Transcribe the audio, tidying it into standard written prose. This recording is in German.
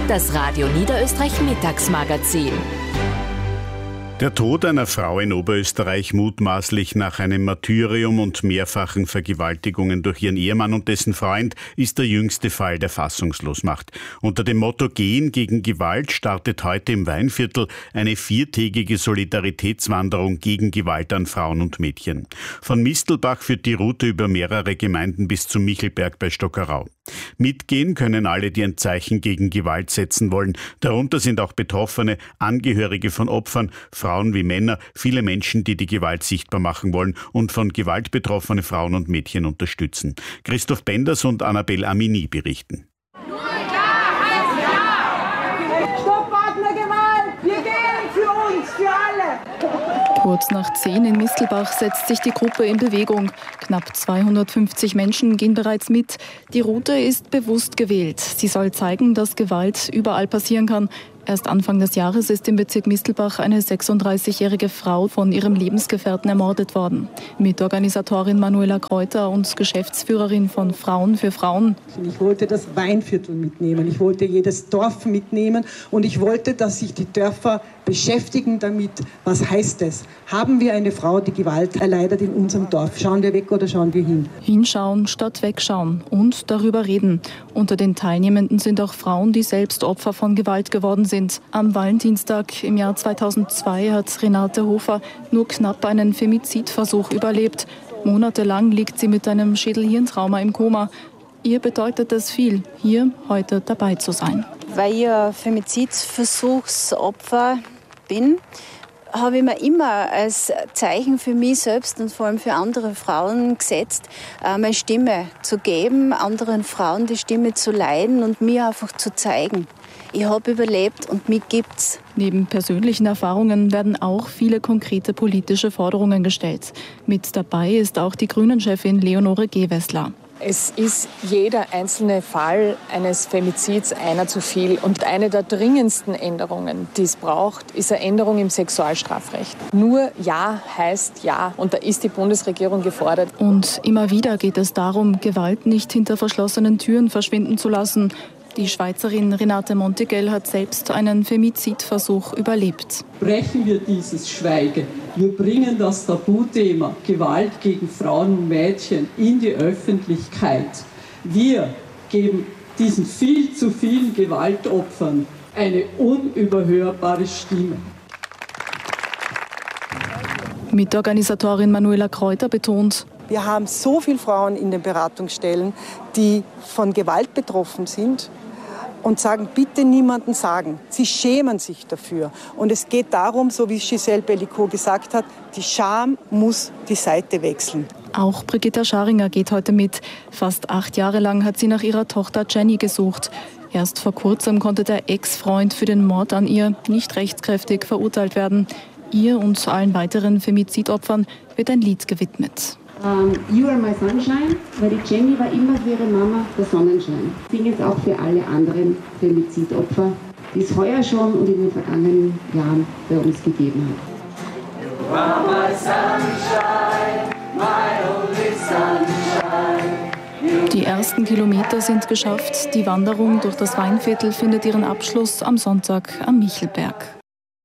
Das Radio Niederösterreich Mittagsmagazin. Der Tod einer Frau in Oberösterreich, mutmaßlich nach einem Martyrium und mehrfachen Vergewaltigungen durch ihren Ehemann und dessen Freund, ist der jüngste Fall, der fassungslos macht. Unter dem Motto Gehen gegen Gewalt startet heute im Weinviertel eine 4-tägige Solidaritätswanderung gegen Gewalt an Frauen und Mädchen. Von Mistelbach führt die Route über mehrere Gemeinden bis zum Michelberg bei Stockerau. Mitgehen können alle, die ein Zeichen gegen Gewalt setzen wollen. Darunter sind auch Betroffene, Angehörige von Opfern, Frauen wie Männer, viele Menschen, die die Gewalt sichtbar machen wollen und von Gewalt betroffene Frauen und Mädchen unterstützen. Christoph Benders und Annabelle Amini berichten. Stopp Partnergewalt! Wir gehen für uns, für alle! Kurz nach 10 in Mistelbach setzt sich die Gruppe in Bewegung. Knapp 250 Menschen gehen bereits mit. Die Route ist bewusst gewählt. Sie soll zeigen, dass Gewalt überall passieren kann. Erst Anfang des Jahres ist im Bezirk Mistelbach eine 36-jährige Frau von ihrem Lebensgefährten ermordet worden. Mitorganisatorin Manuela Kräuter und Geschäftsführerin von Frauen für Frauen. Ich wollte das Weinviertel mitnehmen, ich wollte jedes Dorf mitnehmen und ich wollte, dass sich die Dörfer beschäftigen damit, was heißt es? Haben wir eine Frau, die Gewalt erleidet in unserem Dorf? Schauen wir weg oder schauen wir hin? Hinschauen statt wegschauen und darüber reden. Unter den Teilnehmenden sind auch Frauen, die selbst Opfer von Gewalt geworden sind. Am Valentinstag im Jahr 2002 hat Renate Hofer nur knapp einen Femizidversuch überlebt. Monatelang liegt sie mit einem Schädel-Hirntrauma im Koma. Ihr bedeutet es viel, hier heute dabei zu sein. Weil ich ein Femizidversuchsopfer bin, habe ich mir immer als Zeichen für mich selbst und vor allem für andere Frauen gesetzt, meine Stimme zu geben, anderen Frauen die Stimme zu leihen und mir einfach zu zeigen. Ich habe überlebt und mich gibt's. Neben persönlichen Erfahrungen werden auch viele konkrete politische Forderungen gestellt. Mit dabei ist auch die Grünen-Chefin Leonore Gewessler. Es ist jeder einzelne Fall eines Femizids einer zu viel. Und eine der dringendsten Änderungen, die es braucht, ist eine Änderung im Sexualstrafrecht. Nur Ja heißt Ja. Und da ist die Bundesregierung gefordert. Und immer wieder geht es darum, Gewalt nicht hinter verschlossenen Türen verschwinden zu lassen. Die Schweizerin Renate Montigel hat selbst einen Femizidversuch überlebt. Brechen wir dieses Schweigen. Wir bringen das Tabuthema Gewalt gegen Frauen und Mädchen in die Öffentlichkeit. Wir geben diesen viel zu vielen Gewaltopfern eine unüberhörbare Stimme. Mitorganisatorin Manuela Kräuter betont: Wir haben so viele Frauen in den Beratungsstellen, die von Gewalt betroffen sind und sagen, bitte niemanden sagen. Sie schämen sich dafür. Und es geht darum, so wie Giselle Bellicourt gesagt hat, die Scham muss die Seite wechseln. Auch Brigitta Scharinger geht heute mit. Fast 8 Jahre lang hat sie nach ihrer Tochter Jenny gesucht. Erst vor kurzem konnte der Ex-Freund für den Mord an ihr nicht rechtskräftig verurteilt werden. Ihr und allen weiteren Femizidopfern wird ein Lied gewidmet. You are my sunshine, weil die Jenny war immer für ihre Mama der Sonnenschein. Ich singe es auch für alle anderen Femizidopfer, die es heuer schon und in den vergangenen Jahren bei uns gegeben hat. You are my sunshine, my only sunshine. Die ersten Kilometer sind geschafft. Die Wanderung durch das Weinviertel findet ihren Abschluss am Sonntag am Michelberg.